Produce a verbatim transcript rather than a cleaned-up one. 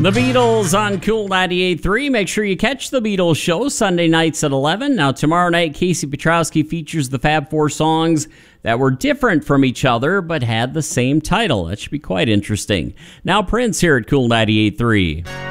The Beatles on Cool ninety-eight point three. Make sure you catch The Beatles show Sunday nights at eleven. Now, tomorrow night, Casey Pietrowski features the Fab Four songs that were different from each other but had the same title. That should be quite interesting. Now, Prince here at Cool ninety-eight point three.